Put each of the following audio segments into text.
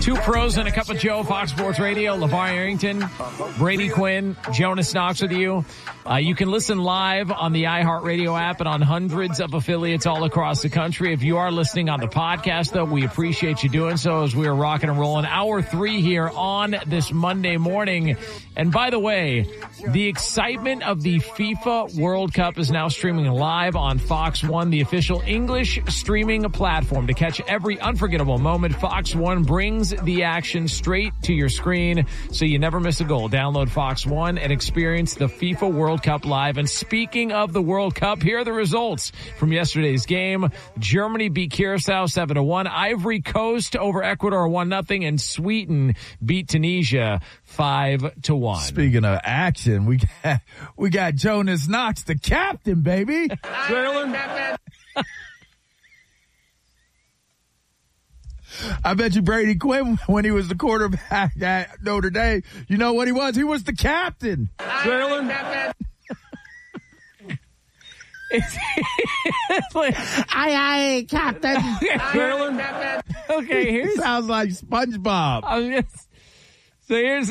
Two pros and a cup of Joe, Fox Sports Radio. LeVar Arrington, Brady Quinn, Jonas Knox with you. You can listen live on the iHeartRadio app and on hundreds of affiliates all across the country. If you are listening on the podcast, though, we appreciate you doing so as we are rocking and rolling. Hour 3 here on this Monday morning. And by the way, the excitement of the FIFA World Cup is now streaming live on Fox One, the official English streaming platform. To catch every unforgettable moment, Fox One brings the action straight to your screen so you never miss a goal. Download Fox One and experience the FIFA World Cup live. And speaking of the World Cup, here are the results from yesterday's game. Germany beat Curacao 7-1. Ivory Coast over Ecuador 1-0. And Sweden beat Tunisia 5-1. Speaking of action, we got Jonas Knox, the captain, baby. Jalen. I bet you Brady Quinn, when he was the quarterback at Notre Dame, you know what he was? He was the captain. Jalen. Aye, captain. Jalen. Okay, here's sounds like SpongeBob. So here's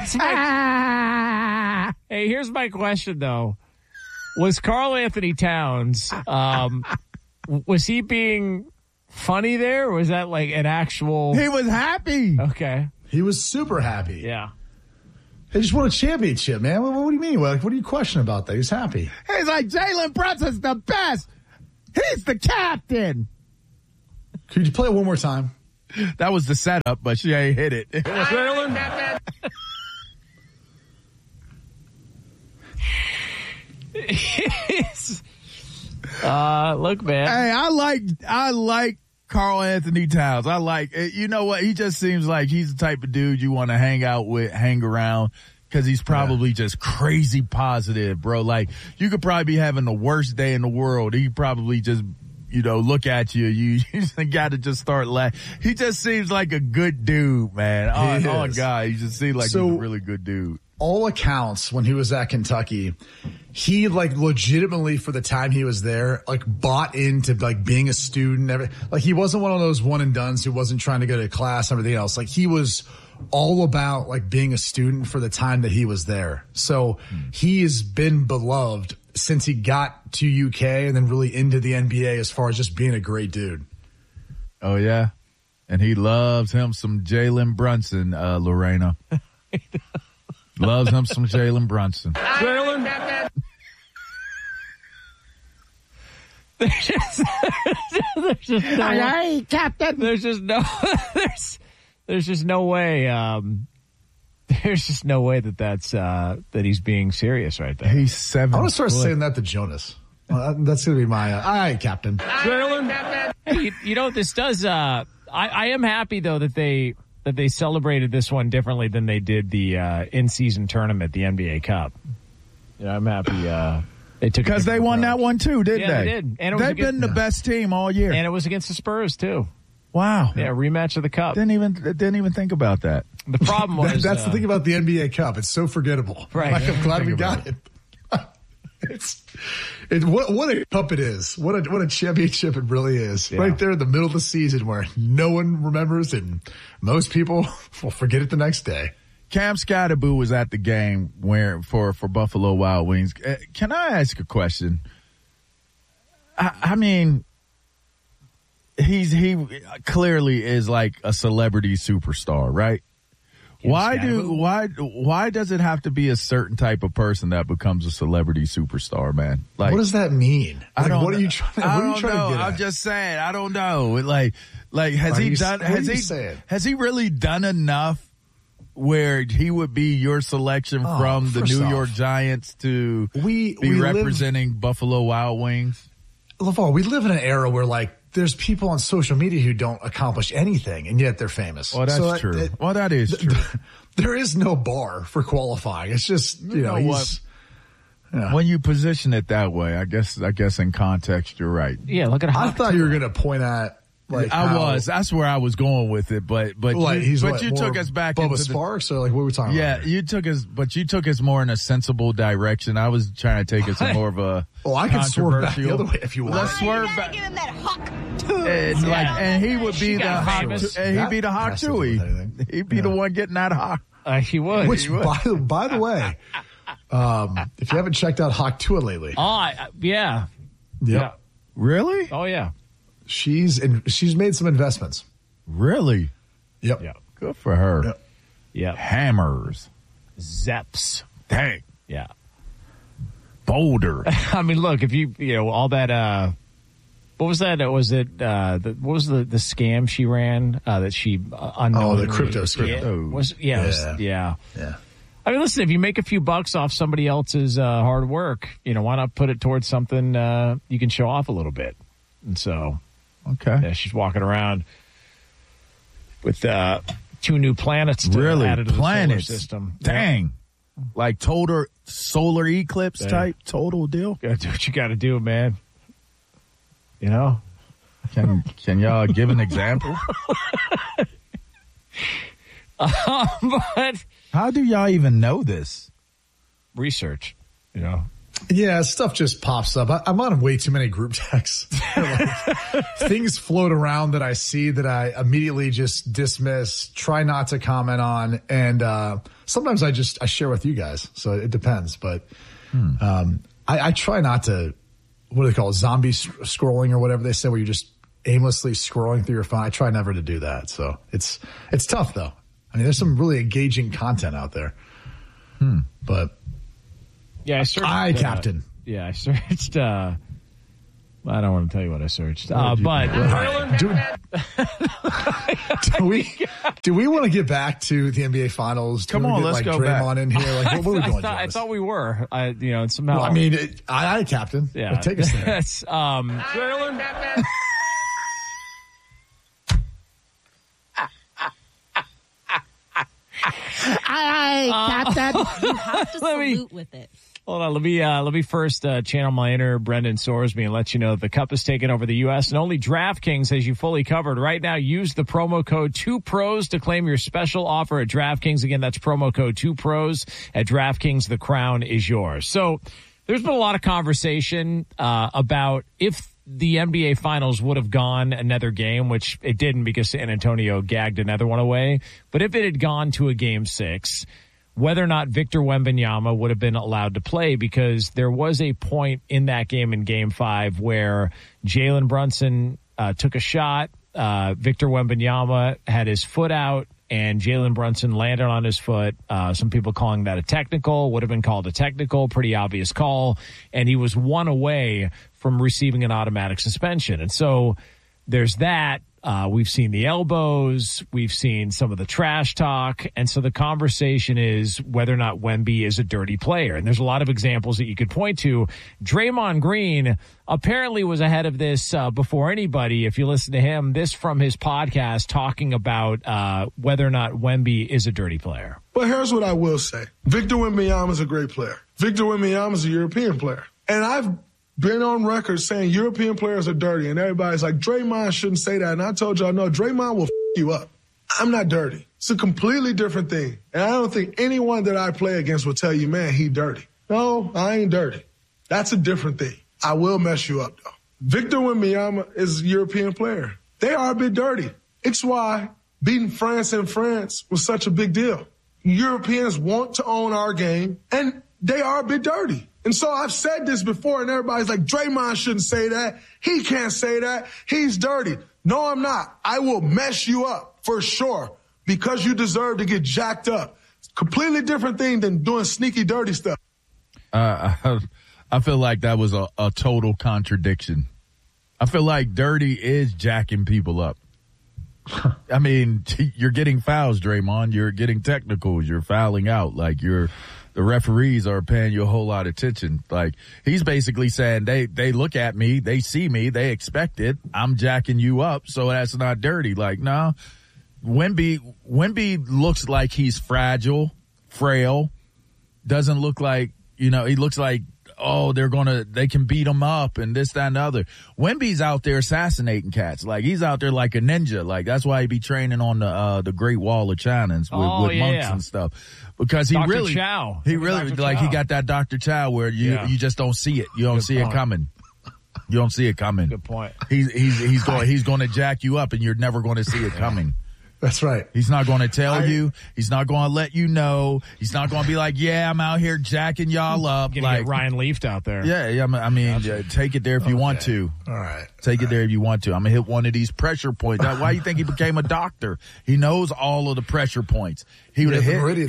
my here's my question though. Was Karl Anthony Towns was he being funny there, or was that like an actual? He was happy. Okay. He was super happy. Yeah. He just won a championship, man. What do you mean? What are you questioning about that? He's happy. He's like, Jalen Brunson's the best. He's the captain. Could you play it one more time? That was the setup, but she ain't hit it. Jalen. Look, man. Hey, I like Karl Anthony Towns. I like, you know what? He just seems like he's the type of dude you want to hang out with, hang around, because he's probably just crazy positive, bro. Like, you could probably be having the worst day in the world. He probably just, look at you. You got to just start laughing. He just seems like a good dude, man. Oh, God. He just seems like he's a really good dude. All accounts, when he was at Kentucky, he legitimately, for the time he was there, bought into being a student. He wasn't one of those one and dones who wasn't trying to go to class and everything else. He was all about being a student for the time that he was there. So he has been beloved since he got to UK and then really into the NBA as far as just being a great dude. Oh yeah. And he loves him some Jalen Brunson, Lorena. Loves him some Jalen Brunson. Jalen. Captain. There's just no way. There's just no way that he's being serious right there. He's 7. I want to start saying that to Jonas. That's going to be my aye, Captain. Jalen. Hey, this does. I am happy though that they celebrated this one differently than they did the in-season tournament, the NBA Cup. I'm happy they took, because they won that one too, didn't they? Yeah, they did. And they've been the best team all year, and it was against the Spurs too. Wow. Yeah, rematch of the Cup. Didn't even think about that. The problem was that's the thing about the NBA Cup. It's so forgettable. Right. I'm glad we got it. What a cup it is. What a championship it really is. Yeah. Right there in the middle of the season where no one remembers and most people will forget it the next day. Cam Skattebo was at the game for Buffalo Wild Wings. Can I ask a question? I mean, he clearly is like a celebrity superstar, right? Why does it have to be a certain type of person that becomes a celebrity superstar, man? Like, what does that mean? What are you trying to get at? I'm just saying, I don't know. Like has he really done enough where he would be your selection from the New York Giants to be representing Buffalo Wild Wings? LeVar, we live in an era where there's people on social media who don't accomplish anything, and yet they're famous. Well, that's true. That is true. There is no bar for qualifying. It's just, when you position it that way, I guess in context, you're right. Yeah, look at how I thought you were going to point at that's where I was going with it, but you took us back Bubba into Sparks, or what were we talking about? Yeah, you took us more in a sensible direction. I was trying to take us in more of a I can swerve back the other way if you want. Let's swerve back. Give him that hawk tune. and he would be the hawk. And he'd be the hawk too. He'd be the one getting that hawk. He would. Which, by the way, if you haven't checked out Hawk Tua lately, yeah. Really? Oh yeah. She's made some investments. Really? Yep. Yeah. Good for her. Yep. Yeah. Hammers. Zeps. Dang. Yeah. Boulder. I mean, look, if you all that, what was that? Was it, what was the scam she ran, that she unknowingly. The crypto scam. Yeah. I mean, listen, if you make a few bucks off somebody else's, hard work, why not put it towards something, you can show off a little bit. And so, okay. Yeah, she's walking around with, 2 new planets added to the solar system. Dang. Yeah. Like total solar eclipse type total deal. Gotta do what you gotta do, man. Can y'all give an example? But how do y'all even know this? Research, Yeah, stuff just pops up. I'm on way too many group texts. Things float around that I see that I immediately just dismiss, try not to comment on, and sometimes I share with you guys. So it depends, but I try not to. What do they call it? Zombie scrolling or whatever they say, where you're just aimlessly scrolling through your phone. I try never to do that. So it's tough though. I mean, there's some really engaging content out there, but. Yeah, I searched. Captain. Yeah, I searched. I don't want to tell you what I searched, but do we want to get back to the NBA Finals? Come on, let's go Draymond back. In here. Like, what are we doing? I thought we were. Somehow. Well, I mean, I Captain. Yeah, like, take us there. Yes. Jalen. Captain. You have to salute with it. Hold on, let me first channel my inner Brendan Sorsby and let you know that the Cup is taking over the U.S. and only DraftKings has you fully covered. Right now, use the promo code 2pros to claim your special offer at DraftKings. Again, that's promo code 2pros at DraftKings. The crown is yours. So there's been a lot of conversation about if the NBA Finals would have gone another game, which it didn't because San Antonio gagged another one away. But if it had gone to a Game 6, whether or not Victor Wembanyama would have been allowed to play, because there was a point in that game in Game 5 where Jalen Brunson took a shot. Victor Wembanyama had his foot out, and Jalen Brunson landed on his foot. Some people calling that a technical, would have been called a technical, pretty obvious call. And he was 1 away from receiving an automatic suspension. And so there's that. We've seen the elbows. We've seen some of the trash talk. And so the conversation is whether or not Wemby is a dirty player. And there's a lot of examples that you could point to. Draymond Green apparently was ahead of this before anybody. If you listen to him, this from his podcast talking about whether or not Wemby is a dirty player. But here's what I will say. Victor Wembanyama is a great player. Victor Wembanyama is a European player. And I've been on record saying European players are dirty, and everybody's like, Draymond shouldn't say that. And I told y'all, no, Draymond will you up. I'm not dirty. It's a completely different thing. And I don't think anyone that I play against will tell you, man, he dirty. No, I ain't dirty. That's a different thing. I will mess you up, though. Victor Wembanyama is a European player. They are a bit dirty. It's why beating France in France was such a big deal. Europeans want to own our game, and they are a bit dirty. And so I've said this before, and everybody's like, Draymond shouldn't say that. He can't say that. He's dirty. No, I'm not. I will mess you up for sure because you deserve to get jacked up. It's a completely different thing than doing sneaky, dirty stuff. I feel like that was a total contradiction. I feel like dirty is jacking people up. I mean, you're getting fouls, Draymond. You're getting technicals. You're fouling out. Like the referees are paying you a whole lot of attention. Like he's basically saying they look at me, they see me, they expect it. I'm jacking you up, so that's not dirty. Like no, Wemby looks like he's fragile, frail. Doesn't look like he looks like they can beat him up and this, that, and the other. Wemby's out there assassinating cats. Like he's out there like a ninja. Like that's why he be training on the Great Wall of China with monks and stuff. Because he Dr. really got that Dr. Chow where you just don't see it. You don't see it coming. You don't see it coming. Good point. He's going to jack you up, and you're never going to see it coming. That's right. He's not going to tell you. He's not going to let you know. He's not going to be like, yeah, I'm out here jacking y'all up. You're gonna get Ryan Leafed out there. Yeah. I mean, take it there if you want to. All right. Take it there if you want to. I'm going to hit one of these pressure points. That's why you think he became a doctor. He knows all of the pressure points. He would have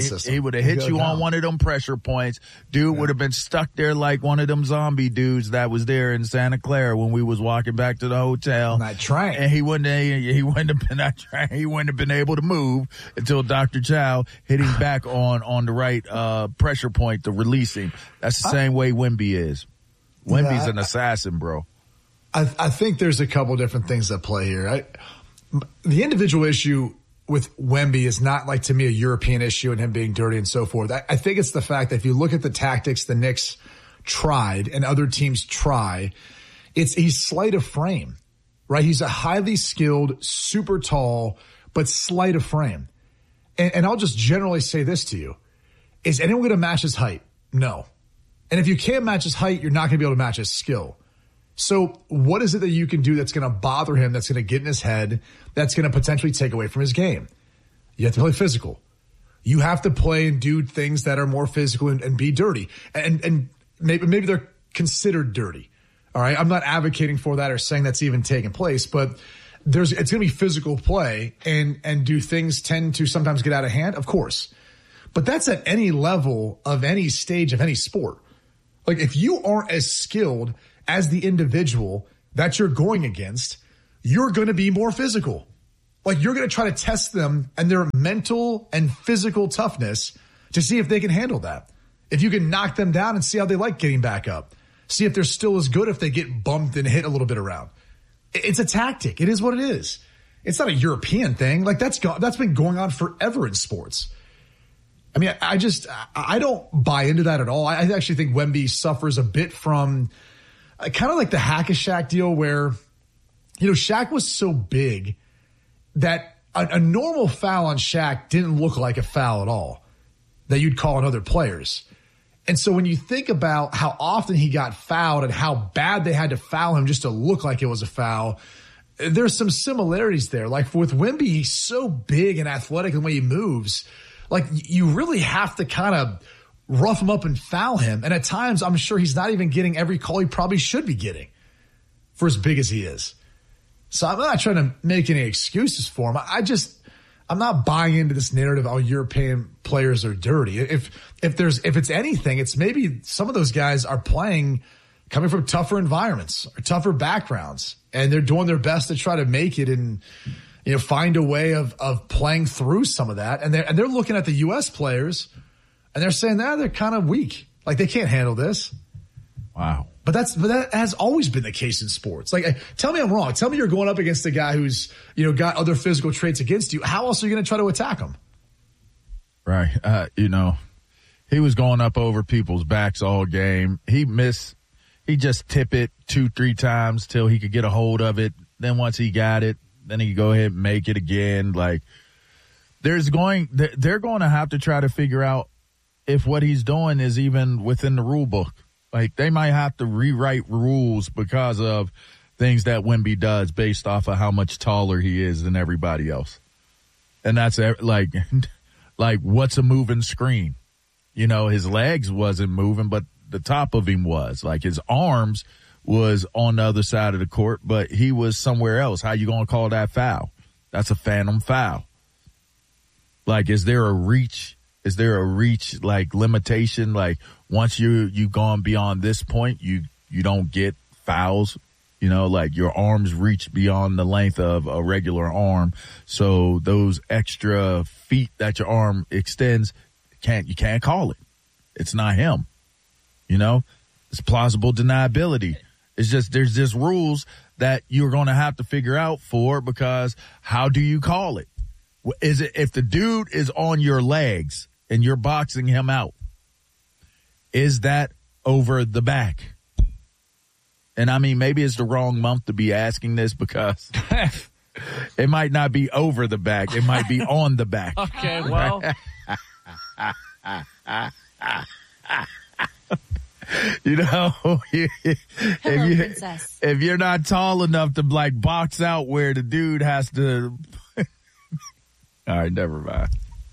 hit you on one of them pressure points. Dude would have been stuck there like one of them zombie dudes that was there in Santa Clara when we was walking back to the hotel. On that train. And he wouldn't have been that train. He wouldn't have been able to move until Dr. Chow hit him back on the right pressure point to release him. That's the same way Wemby is. Wemby's an assassin, bro. I think there's a couple different things that play here. The individual issue with Wemby is not, like, to me, a European issue and him being dirty and so forth. I think it's the fact that if you look at the tactics the Knicks tried and other teams try, he's slight of frame, right? He's a highly skilled, super tall, but slight of frame. And I'll just generally say this to you. Is anyone going to match his height? No. And if you can't match his height, you're not going to be able to match his skill. So what is it that you can do that's going to bother him, that's going to get in his head, that's going to potentially take away from his game? You have to play physical. You have to play and do things that are more physical and be dirty. And maybe they're considered dirty. All right. I'm not advocating for that or saying that's even taking place, but it's going to be physical play and do things tend to sometimes get out of hand? Of course. But that's at any level of any stage of any sport. Like, if you aren't as skilled as the individual that you're going against, you're going to be more physical. Like, you're going to try to test them and their mental and physical toughness to see if they can handle that. If you can knock them down and see how they like getting back up. See if they're still as good if they get bumped and hit a little bit around. It's a tactic. It is what it is. It's not a European thing. Like, that's been going on forever in sports. I mean, I don't buy into that at all. I actually think Wemby suffers a bit from kind of like the Hack-a-Shaq deal where, Shaq was so big that a normal foul on Shaq didn't look like a foul at all that you'd call on other players. And so when you think about how often he got fouled and how bad they had to foul him just to look like it was a foul, there's some similarities there. Like, with Wemby, he's so big and athletic in the way he moves. Like, you really have to kind of rough him up and foul him. And at times, I'm sure he's not even getting every call he probably should be getting for as big as he is. So I'm not trying to make any excuses for him. I'm not buying into this narrative, oh, European players are dirty. If it's anything, it's maybe some of those guys are coming from tougher environments or tougher backgrounds, and they're doing their best to try to make it and, find a way of playing through some of that. And they're looking at the U.S. players and they're saying that they're kind of weak. Like, they can't handle this. Wow. But that has always been the case in sports. Like, tell me I'm wrong. Tell me you're going up against a guy who's, got other physical traits against you. How else are you going to try to attack him? Right. He was going up over people's backs all game. He just tip it 2-3 times till he could get a hold of it. Then once he got it, then he could go ahead and make it again. Like, they're going to have to try to figure out if what he's doing is even within the rule book. Like, they might have to rewrite rules because of things that Wemby does based off of how much taller he is than everybody else. And that's like what's a moving screen? His legs wasn't moving, but the top of him was. Like, his arms was on the other side of the court, but he was somewhere else. How you going to call that foul? That's a phantom foul. Like, is there a reach? Is there a reach, like, limitation? Like, once you've gone beyond this point, you don't get fouls. Like, your arms reach beyond the length of a regular arm. So those extra feet that your arm extends, you can't call it. It's not him. It's plausible deniability. It's just, there's just rules that you're going to have to figure out because how do you call it? Is it if the dude is on your legs and you're boxing him out? Is that over the back? And I mean, maybe it's the wrong month to be asking this because it might not be over the back. It might be on the back. Okay, well. You know, Princess. if you're not tall enough to like box out where the dude has to. All right, never mind.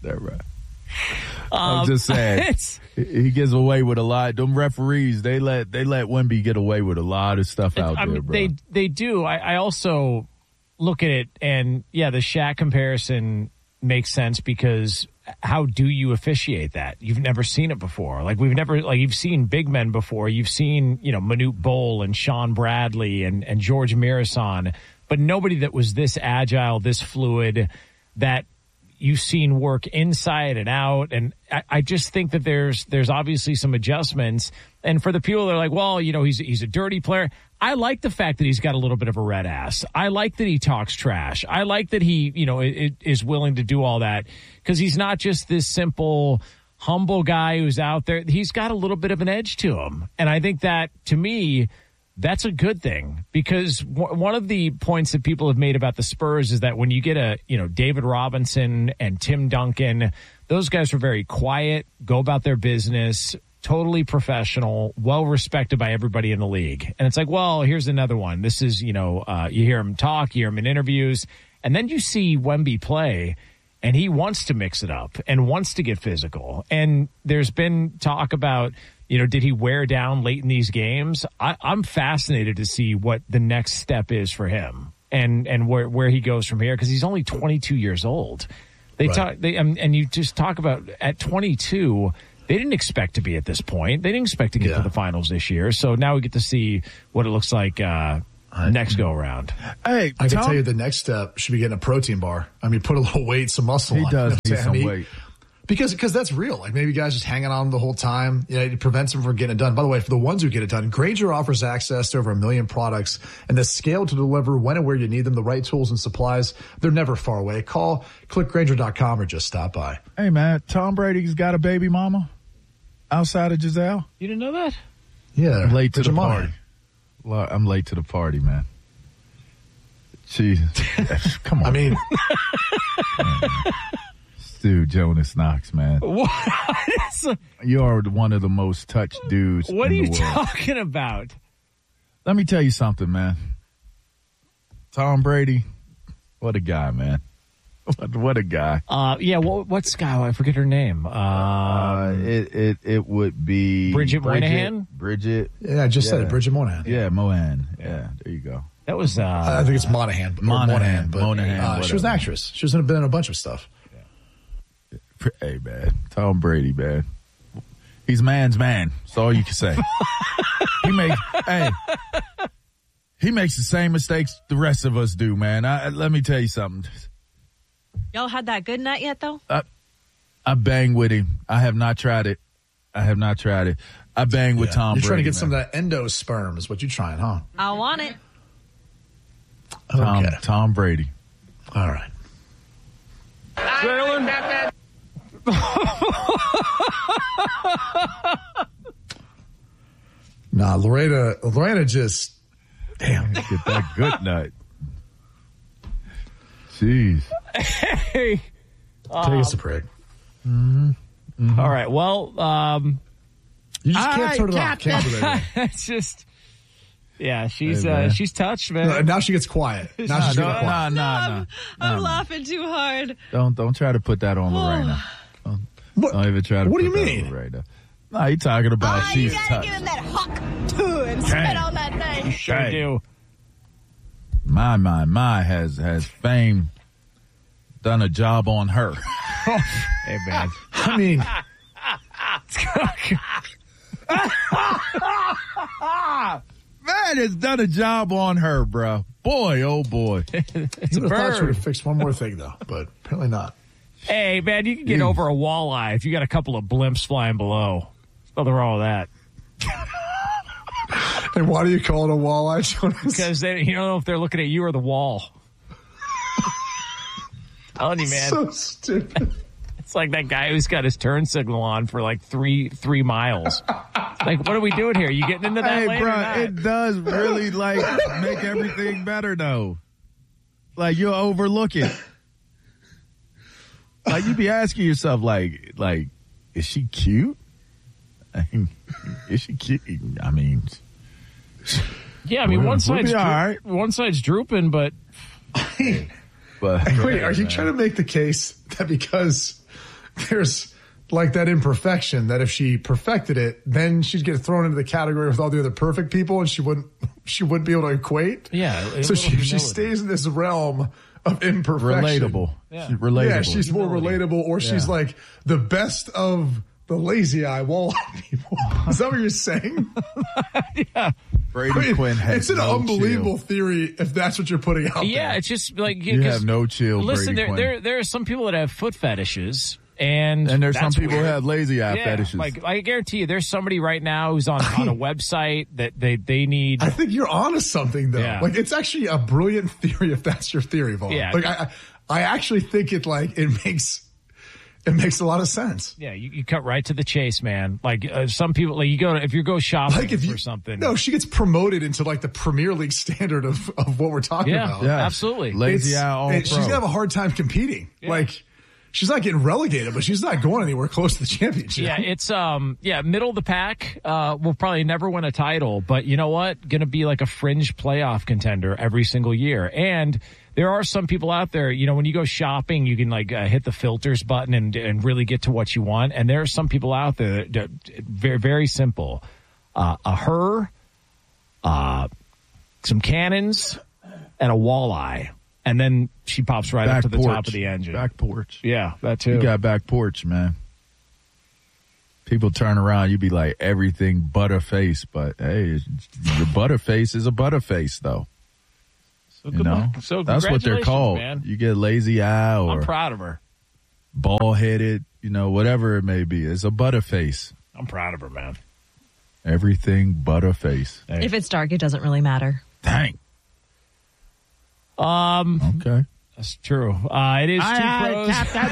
I'm just saying he gets away with a lot. Them referees, they let Wemby get away with a lot of stuff out there, bro. They do. I also look at it, and yeah, the Shaq comparison makes sense because how do you officiate that? You've never seen it before. Like you've seen big men before. You've seen, Manute Bol and Sean Bradley and George Mirasan, but nobody that was this agile, this fluid, that you've seen work inside and out. And I just think that there's obviously some adjustments. And for the people that are like, well, he's a dirty player. I like the fact that he's got a little bit of a red ass. I like that he talks trash. I like that he, is willing to do all that because he's not just this simple, humble guy who's out there. He's got a little bit of an edge to him. And I think that, to me, that's a good thing because one of the points that people have made about the Spurs is that when you get David Robinson and Tim Duncan, those guys were very quiet, go about their business, totally professional, well respected by everybody in the league. And it's like, well, here's another one. This is, you hear him talk, you hear him in interviews, and then you see Wemby play, and he wants to mix it up and wants to get physical. And there's been talk about, did he wear down late in these games? I'm fascinated to see what the next step is for him and where he goes from here because he's only 22 years old. And you just talk about at 22. They didn't expect to be at this point. They didn't expect to get to the finals this year. So now we get to see what it looks like next go around. Hey, I can tell you the next step should be getting a protein bar. I mean, put a little weight, some muscle on. He does need some weight. Because that's real. Like maybe guys just hanging on the whole time. It prevents them from getting it done. By the way, for the ones who get it done, Grainger offers access to over 1 million products and the scale to deliver when and where you need them, the right tools and supplies. They're never far away. Click Grainger.com or just stop by. Hey, man, Tom Brady's got a baby mama outside of Giselle. You didn't know that? Yeah. I'm late to the party. I'm late to the party, man. Jesus. Come on. I mean... Dude, Jonas Knox, man. What? You are one of the most touched dudes. What are you world. talking about? Let me tell you something, man. Tom Brady, what a guy, man. What a guy. What's guy? I forget her name. It would be Bridget Moynihan. Bridget. Yeah, I just said it. Bridget Moynihan. Yeah, Moynihan. Yeah, there you go. That was. I think it's Moynihan. Moynihan. She was an actress. She was been in a bunch of stuff. Hey, man. Tom Brady, man. He's man's man. That's all you can say. He makes the same mistakes the rest of us do, man. Let me tell you something. Y'all had that good nut yet, though? I bang with him. I have not tried it. I bang with Tom Brady. You're trying to get some of that endosperm is what you're trying, huh? I want it. Okay. Tom Brady. All right. Nah, Lorena just, damn. Get that good nut. Jeez. Hey. Take us a break. Mm-hmm. Mm-hmm. All right. Well, you just can't turn it off. Can't do that. It's just, yeah, she's touched, man. No, now she gets quiet. Now she's getting quiet. No. I'm laughing too hard. Don't try to put that on Lorena. Don't even try to. What put do you that mean? On Lorena. No, you're talking about she's you gotta touched. give him that hawk too and spit on that thing. You sure do. My has fame done a job on her. Hey, man. I mean, man has done a job on her, bro. Boy, oh boy. It's a I thought she would bird. have fixed one more thing though, but apparently not. Hey, man, you can get over a walleye if you got a couple of blimps flying below. There's nothing wrong with that. And why do you call it a walleye, Jonas? Because you don't know if they're looking at you or the wall. Telling you, man. So stupid. It's like that guy who's got his turn signal on for like three miles. Like, what are we doing here? You getting into that Hey, lane bro, or not? it does really make everything better though. Like you'll overlook it. Like you be asking yourself, like, is she cute? Is she cute? I mean, yeah, I mean, we'll be all right. one side's drooping, but wait, are you trying to make the case that because there's like that imperfection, that if she perfected it, then she'd get thrown into the category with all the other perfect people, and she wouldn't be able to equate? Yeah. So she stays in this realm of imperfection. Relatable. Yeah. She's relatable. Yeah, she's more relatable, or she's like the best of the lazy eye wall people. Is that what you're saying? Yeah. Brady Quinn has it's an no unbelievable chill. theory if that's what you're putting out Yeah, there. it's just like You have no chill, Listen, Brady Quinn. there are some people that have foot fetishes, and there's some that's people weird. who have lazy eye Yeah, fetishes. like I guarantee you, there's somebody right now who's on a website that they need. I think you're onto something, though. Yeah. Like, it's actually a brilliant theory if that's your theory, Vaughn. Yeah. Like, I actually think it makes a lot of sense. Yeah, you cut right to the chase, man. Like some people, like if you go shopping Like, for something. No, she gets promoted into like the Premier League standard of what we're talking about. Yeah. Absolutely. Lazy eye all She's pro. gonna have a hard time competing. Yeah. Like, she's not getting relegated, but she's not going anywhere close to the championship. Yeah, it's middle of the pack. Will probably never win a title, but you know what? Going to be like a fringe playoff contender every single year. And there are some people out there, you know, when you go shopping, you can like hit the filters button and really get to what you want. And there are some people out there that very, very simple. Some cannons, and a walleye. And then she pops right up to the top of the engine. Back porch. Yeah, that too. You got back porch, man. People turn around, you be like everything butterface, but hey, your butterface is a butterface, though. So You know, so that's what they're congratulations, called. man. You get lazy eye I'm or proud of her. bald headed, you know, whatever it may be. It's a butterface. I'm proud of her, man. Everything butterface. Hey. If it's dark, it doesn't really matter. Dang. Okay. That's true. It is two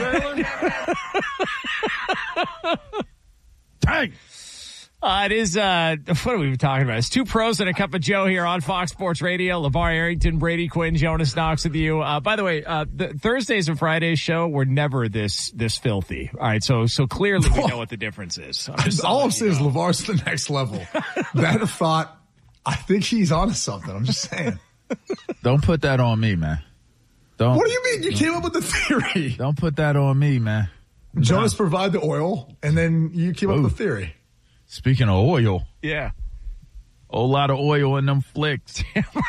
pros. Dang. It is, what are we even talking about? It's two pros and a cup of Joe here on Fox Sports Radio. LeVar Arrington, Brady Quinn, Jonas Knox with you. By the way, the Thursdays and Fridays show were never this filthy. All right. So clearly we know what the difference is. All I'm saying is LeVar's the next level. That thought, I think he's onto something. I'm just saying. Don't put that on me, man. Don't. What do you mean? You came up with the theory. Don't put that on me, man. Jonas provide the oil, and then you came up with the theory. Speaking of oil, Yeah. a whole lot of oil in them flicks.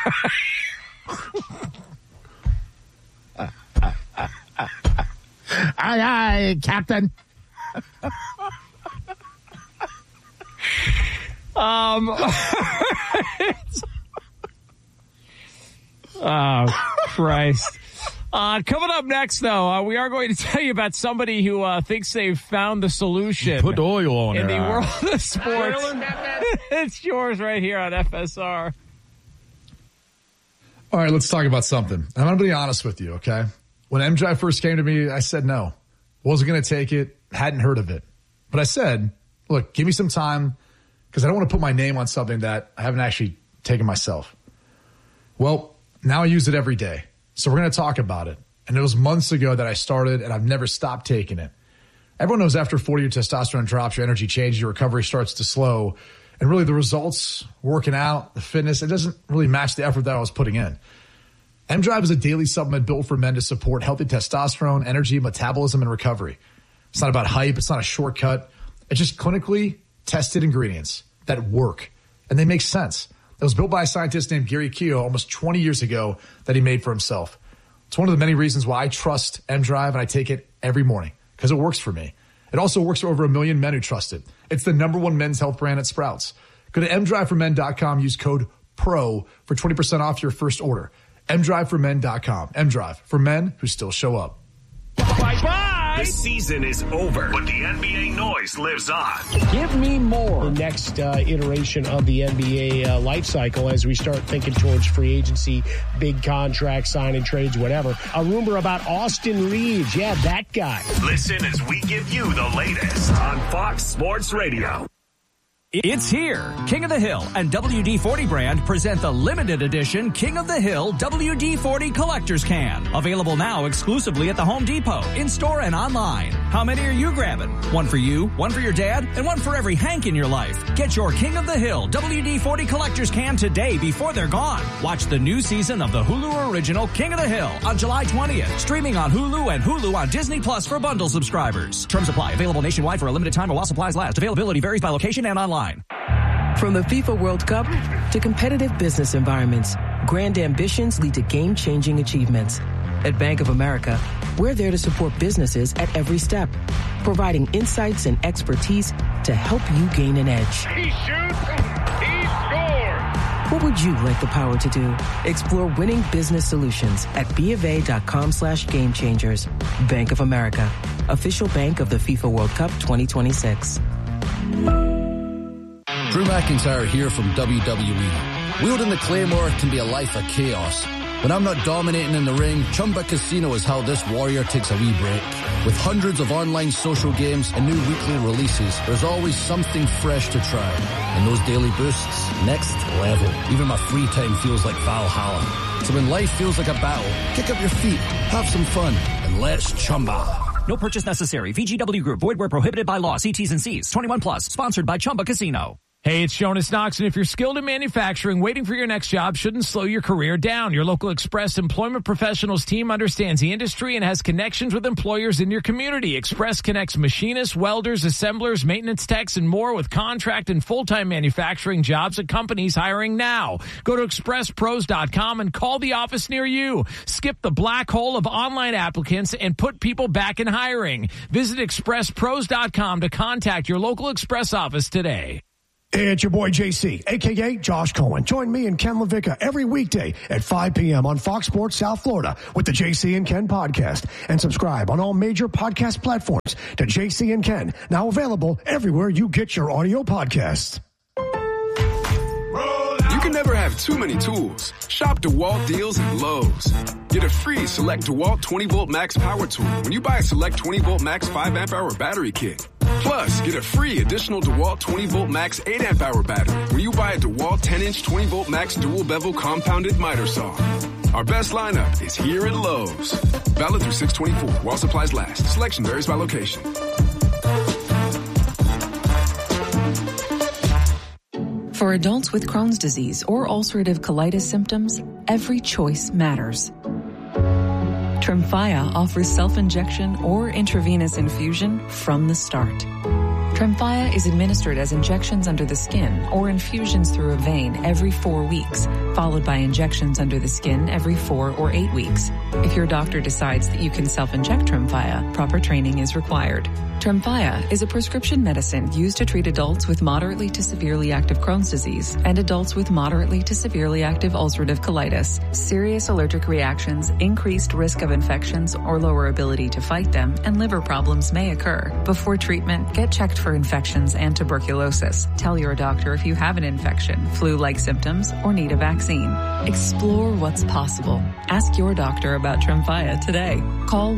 Aye, aye, Captain. Oh, Christ. Coming up next, though, we are going to tell you about somebody who thinks they've found the solution Put the oil on in their the eye. world of sports. It's yours right here on FSR. All right, let's talk about something. I'm going to be honest with you, okay? When M-Drive first came to me, I said no. Wasn't going to take it. Hadn't heard of it. But I said, look, give me some time because I don't want to put my name on something that I haven't actually taken myself. Well, now I use it every day. So we're going to talk about it. And it was months ago that I started, and I've never stopped taking it. Everyone knows after 40, your testosterone drops, your energy changes, your recovery starts to slow. And really the results, working out, the fitness, it doesn't really match the effort that I was putting in. M-Drive is a daily supplement built for men to support healthy testosterone, energy, metabolism, and recovery. It's not about hype. It's not a shortcut. It's just clinically tested ingredients that work, and they make sense. It was built by a scientist named Gary Keogh almost 20 years ago that he made for himself. It's one of the many reasons why I trust M-Drive, and I take it every morning because it works for me. It also works for over 1 million men who trust it. It's the #1 men's health brand at Sprouts. Go to mdriveformen.com. Use code PRO for 20% off your first order. mdriveformen.com. M-Drive for men who still show up. Bye-bye. The season is over, but the NBA noise lives on. Give me more. The next iteration of the NBA life cycle as we start thinking towards free agency, big contracts, signing trades, whatever. A rumor about Austin Reeves. Yeah, that guy. Listen as we give you the latest on Fox Sports Radio. It's here. King of the Hill and WD-40 brand present the limited edition King of the Hill WD-40 Collector's Can. Available now exclusively at the Home Depot, in-store and online. How many are you grabbing? One for you, one for your dad, and one for every Hank in your life. Get your King of the Hill WD-40 Collector's Can today before they're gone. Watch the new season of the Hulu original King of the Hill on July 20th. Streaming on Hulu and Hulu on Disney Plus for bundle subscribers. Terms apply. Available nationwide for a limited time while supplies last. Availability varies by location and online. From the FIFA World Cup to competitive business environments, grand ambitions lead to game-changing achievements. At Bank of America, we're there to support businesses at every step, providing insights and expertise to help you gain an edge. He shoots, he scores! What would you like the power to do? Explore winning business solutions at BofA.com/gamechangers. Bank of America, official bank of the FIFA World Cup 2026. Drew McIntyre here from WWE. Wielding the Claymore can be a life of chaos. When I'm not dominating in the ring, Chumba Casino is how this warrior takes a wee break. With hundreds of online social games and new weekly releases, there's always something fresh to try. And those daily boosts, next level. Even my free time feels like Valhalla. So when life feels like a battle, kick up your feet, have some fun, and let's Chumba. No purchase necessary. VGW Group. Void where prohibited by law. See T's and C's. 21 plus. Sponsored by Chumba Casino. Hey, it's Jonas Knox, and if you're skilled in manufacturing, waiting for your next job shouldn't slow your career down. Your local Express Employment Professionals team understands the industry and has connections with employers in your community. Express connects machinists, welders, assemblers, maintenance techs, and more with contract and full-time manufacturing jobs at companies hiring now. Go to expresspros.com and call the office near you. Skip the black hole of online applicants and put people back in hiring. Visit expresspros.com to contact your local Express office today. Hey, it's your boy JC, a.k.a. Josh Cohen. Join me and Ken LaVicka every weekday at 5 p.m. on Fox Sports South Florida with the JC and Ken podcast. And subscribe on all major podcast platforms to JC and Ken, now available everywhere you get your audio podcasts. You can never have too many tools. Shop DeWalt deals at Lowe's. Get a free Select DeWalt 20-Volt Max Power Tool when you buy a Select 20-Volt Max 5-amp-hour battery kit. Plus, get a free additional DeWalt 20-Volt Max 8-amp-hour battery when you buy a DeWalt 10-inch 20-Volt Max dual-bevel compounded miter saw. Our best lineup is here at Lowe's. Valid through 6/24 while supplies last. Selection varies by location. For adults with Crohn's disease or ulcerative colitis symptoms, every choice matters. Tremfya offers self-injection or intravenous infusion from the start. Tremfya is administered as injections under the skin or infusions through a vein every 4 weeks, followed by injections under the skin every 4 or 8 weeks. If your doctor decides that you can self-inject Tremfya, proper training is required. Tremfya is a prescription medicine used to treat adults with moderately to severely active Crohn's disease and adults with moderately to severely active ulcerative colitis. Serious allergic reactions, increased risk of infections or lower ability to fight them, and liver problems may occur. Before treatment, get checked for infections and tuberculosis. Tell your doctor if you have an infection, flu-like symptoms, or need a vaccine. Explore what's possible. Ask your doctor about Tremfya today. Call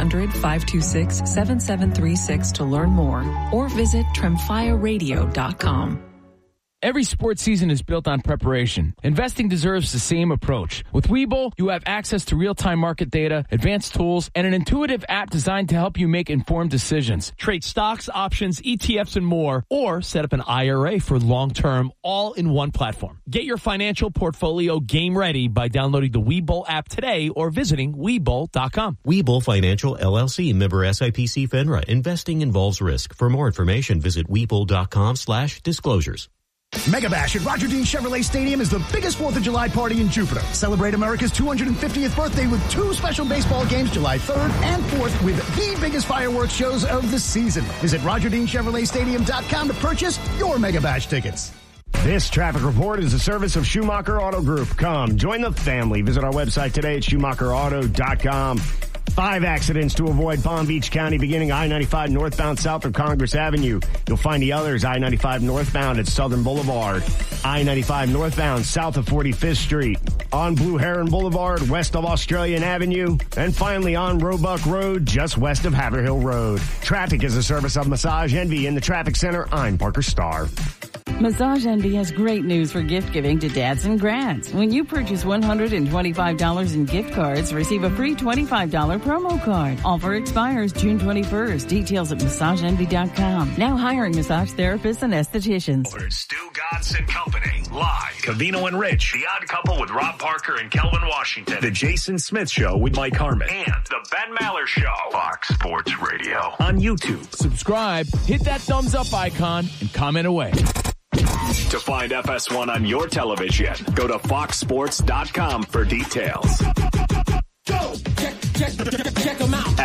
1-800-526-7736 to learn more or visit TremfyaRadio.com. Every sports season is built on preparation. Investing deserves the same approach. With Webull, you have access to real-time market data, advanced tools, and an intuitive app designed to help you make informed decisions. Trade stocks, options, ETFs, and more, or set up an IRA for long-term, all in one platform. Get your financial portfolio game ready by downloading the Webull app today or visiting Webull.com. Webull Financial LLC, member SIPC FINRA. Investing involves risk. For more information, visit Webull.com/disclosures. Mega Bash at Roger Dean Chevrolet Stadium is the biggest 4th of July party in Jupiter. Celebrate America's 250th birthday with 2 special baseball games July 3rd and 4th with the biggest fireworks shows of the season. Visit RogerDeanChevroletStadium.com to purchase your Mega Bash tickets. This traffic report is a service of Schumacher Auto Group. Come, join the family. Visit our website today at SchumacherAuto.com. 5 accidents to avoid Palm Beach County, beginning I-95 northbound south of Congress Avenue. You'll find the others I-95 northbound at Southern Boulevard, I-95 northbound south of 45th Street, on Blue Heron Boulevard west of Australian Avenue, and finally on Roebuck Road just west of Haverhill Road. Traffic is a service of Massage Envy in the Traffic Center. I'm Parker Starr. Massage Envy has great news for gift giving to dads and grads. When you purchase $125 in gift cards, receive a free $25 promo card. Offer expires June 21st. Details at massageenvy.com. Now hiring massage therapists and estheticians. Stu Gatz and Company. Live. Covino and Rich. The Odd Couple with Rob Parker and Kelvin Washington. The Jason Smith Show with Mike Harmon. And The Ben Maller Show. Fox Sports Radio. On YouTube. Subscribe, hit that thumbs up icon, and comment away. To find FS1 on your television, go to foxsports.com for details. Go! Check them out.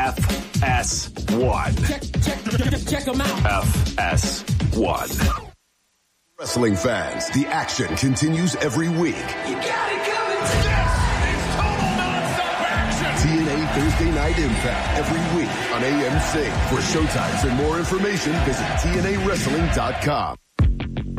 FS1. Check them out. FS1. Wrestling fans, the action continues every week. You got it coming. This is total non-stop action. TNA Thursday Night Impact every week on AMC. For showtimes and more information, visit TNAWrestling.com.